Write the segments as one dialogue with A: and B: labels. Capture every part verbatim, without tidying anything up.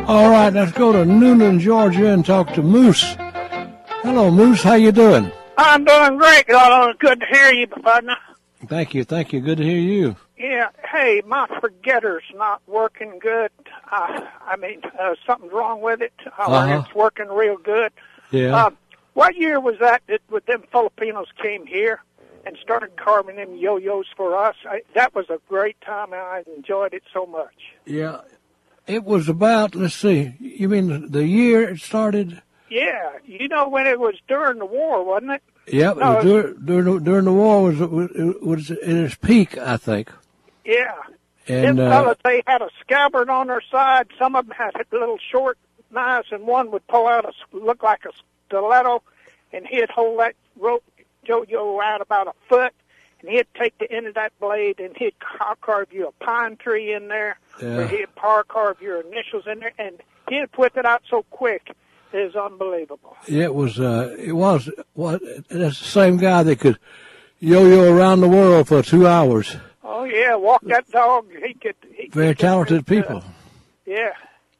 A: All right, let's go to Noonan, Georgia, and talk to Moose. Hello, Moose. How you doing?
B: I'm doing great. Uh, good to hear you, partner.
A: Thank you. Thank you. Good to hear you.
B: Yeah. Hey, my forgetter's not working good. Uh, I mean, uh, something's wrong with it. Uh,
A: Uh-huh.
B: It's working real good.
A: Yeah.
B: Uh, what year was that that with them Filipinos came here and started carving them yo-yos for us? I, that was a great time, and I enjoyed it so much.
A: Yeah. It was about, let's see, you mean the year it started?
B: Yeah. You know when it was during the war, wasn't it?
A: Yep.
B: No,
A: it was during, during, the, during the war was, was, was at its peak, I think.
B: Yeah.
A: And,
B: Them
A: uh,
B: fellas, they had a scabbard on their side. Some of them had little short knives, and one would pull out a look like a stiletto, and he'd hold that rope yo-yo out about a foot, and he'd take the end of that blade, and he'd car- carve you a pine tree in there,
A: Yeah.
B: or he'd par carve your initials in there, and he'd whip it out so quick, it was unbelievable.
A: it was, uh, it was, what, that's the same guy that could yo-yo around the world for two hours.
B: Oh yeah, walk that dog. He could. He
A: Very
B: could,
A: talented
B: uh,
A: people.
B: Yeah.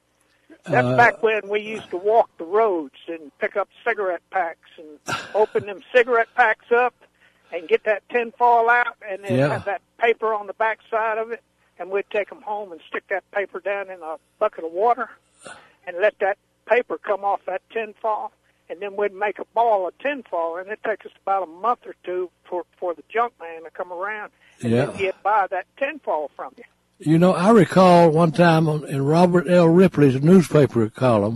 B: That's
A: Uh,
B: back when we used to walk the roads and pick up cigarette packs and open them cigarette packs up and get that tinfoil out and then
A: Yeah.
B: have that paper on the back side of it, and we'd take them home and stick that paper down in a bucket of water and let that paper come off that tinfoil, and then we'd make a ball of tinfoil, and it'd take us about a month or two for, for the junk man to come around and
A: Yeah.
B: then he'd buy that tinfoil from you.
A: You know, I recall one time on, in Robert L. Ripley's newspaper column,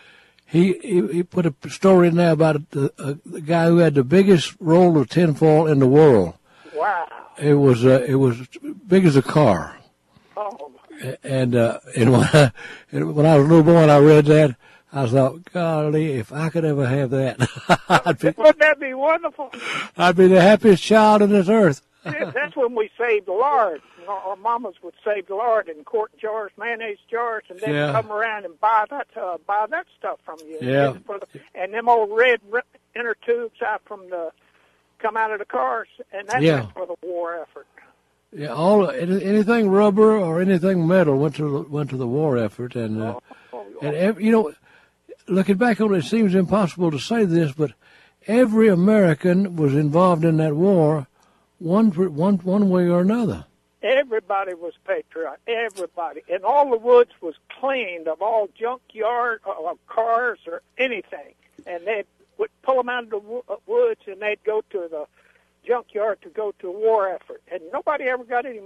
A: he he, he put a story in there about the, uh, the guy who had the biggest roll of tinfoil in the world.
B: Wow.
A: It was uh, it was big as a car.
B: Oh,
A: And uh, and when I, and when I was a little boy and I read that, I thought, golly, if I could ever have that, I'd be
B: wouldn't that be wonderful?
A: I'd be the happiest child on this earth.
B: Yeah, that's when we saved lard. Our, our mamas would save lard in quart jars, mayonnaise jars, and then
A: Yeah.
B: come around and buy that uh, buy that stuff from you.
A: Yeah.
B: And, for the, and them old red r- inner tubes out from the come out of the cars, and that's
A: Yeah.
B: for the war effort.
A: Yeah, all any- anything rubber or anything metal went to the, went to the war effort, and uh,
B: Oh, oh,
A: and ev you know, looking back on it, it seems impossible to say this, but every American was involved in that war, one one one way or another.
B: Everybody was patriotic. Everybody, and all the woods was cleaned of all junkyard uh, of cars or anything, and they'd would pull them out of the wo- uh, woods, and they'd go to the junkyard to go to a war effort, and nobody ever got any